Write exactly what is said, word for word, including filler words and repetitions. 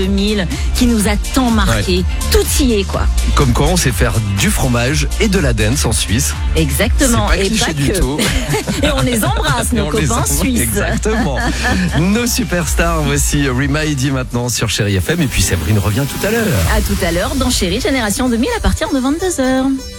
deux mille qui nous a tant marqué. Ouais. Tout y est, quoi. Comme quoi, on sait faire du fromage et de la dance en Suisse. Exactement. C'est pas cliché et pas du que. tout. Et on les embrasse, nos copains suisses. Exactement. Nos superstars, voici Rima et Heidi maintenant sur Chérie F M. Et puis Séverine revient tout à l'heure. À tout à l'heure dans Chérie Génération deux mille à partir de vingt-deux heures.